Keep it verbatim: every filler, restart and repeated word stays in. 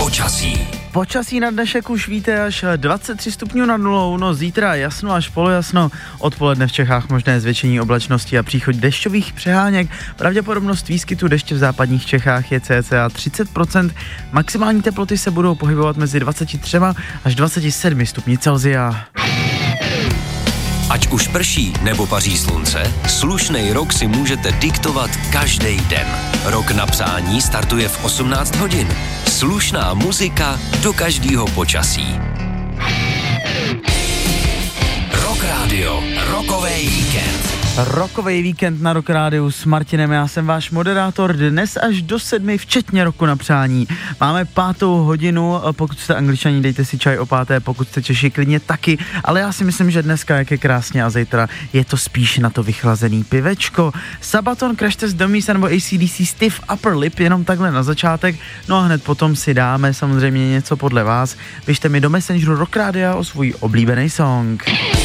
Počasí. Počasí na dnešek už víte až dvacet tři stupňů nad nulou, no zítra jasno až polojasno, odpoledne v Čechách možné zvětšení oblačnosti a příchod dešťových přeháněk, pravděpodobnost výskytu deště v západních Čechách je cca třicet procent, maximální teploty se budou pohybovat mezi dvacet tři až dvacet sedm stupni Celsia. Ať už prší nebo paří slunce, slušnej rok si můžete diktovat každý den. Rok na psání startuje v osmnáct hodin. Slušná muzika do každého počasí. Rock Radio, rokovej víkend. Rokovej víkend na Rock Rádiu s Martinem, já jsem váš moderátor, dnes až do sedmi, včetně roku na přání. Máme pátou hodinu, pokud jste Angličani, dejte si čaj o páté, pokud jste Češi, klidně taky, ale já si myslím, že dneska, jak je krásně a zítra, je to spíš na to vychlazený pivečko. Sabaton, Crash Test Dummies nebo A C D C Stiff Upper Lip, jenom takhle na začátek, no a hned potom si dáme samozřejmě něco podle vás. Pište mi do Messengeru Rock Rádia o svůj oblíbený song.